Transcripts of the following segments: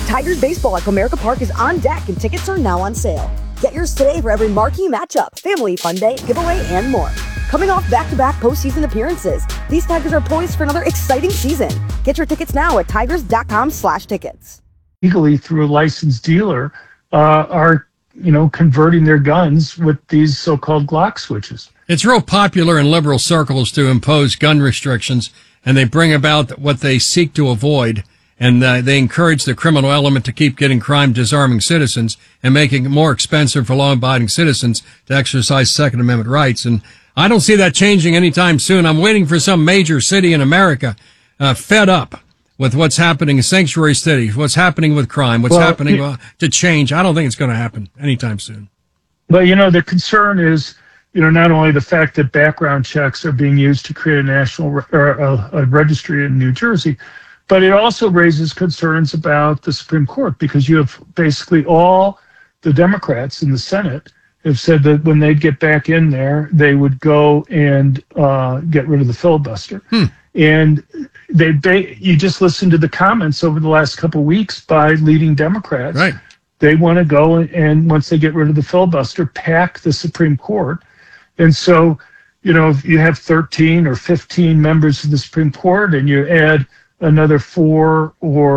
Tigers baseball at Comerica Park is on deck and tickets are now on sale. Get yours today for every marquee matchup, family fun day, giveaway, and more. Coming off back-to-back postseason appearances, these Tigers are poised for another exciting season. Get your tickets now at tigers.com/tickets. Legally, through a licensed dealer, are converting their guns with these so-called Glock switches. It's real popular in liberal circles to impose gun restrictions, and they bring about what they seek to avoid. And they encourage the criminal element to keep getting crime disarming citizens and making it more expensive for law-abiding citizens to exercise Second Amendment rights. And I don't see that changing anytime soon. I'm waiting for some major city in America fed up with what's happening in sanctuary cities, what's happening with crime, what's happening to change. I don't think it's going to happen anytime soon. But, the concern is, not only the fact that background checks are being used to create a national a registry in New Jersey, but it also raises concerns about the Supreme Court, because you have basically all the Democrats in the Senate have said that when they get back in there, they would go and get rid of the filibuster. And you just listen to the comments over the last couple of weeks by leading Democrats. Right. They want to go and once they get rid of the filibuster, pack the Supreme Court. And so, if you have 13 or 15 members of the Supreme Court and you add another 4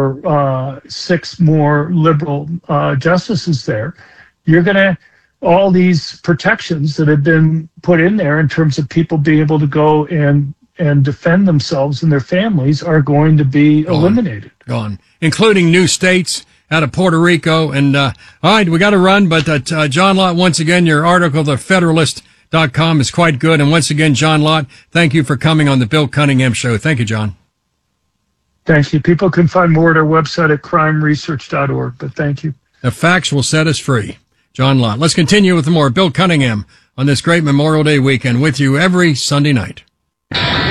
or 6 more liberal justices there, you're going to, all these protections that have been put in there in terms of people being able to go and defend themselves and their families are going to be eliminated. Gone. Including new states out of Puerto Rico. And, all right, we got to run, but John Lott, once again, your article, thefederalist.com, is quite good. And once again, John Lott, thank you for coming on the Bill Cunningham Show. Thank you, John. Thank you. People can find more at our website at crimeresearch.org, but thank you. The facts will set us free. John Lott. Let's continue with more Bill Cunningham on this great Memorial Day weekend with you every Sunday night.